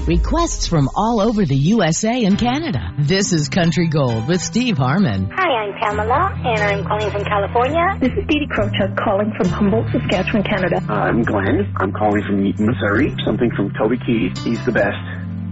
Requests from all over the USA and Canada. This is Country Gold with Steve Harmon. Hi, I'm Pamela, and I'm calling from California. This is Dee Dee Krochuk calling from Humboldt, Saskatchewan, Canada. I'm Glenn. I'm calling from Missouri. Something from Toby Keith. He's the best.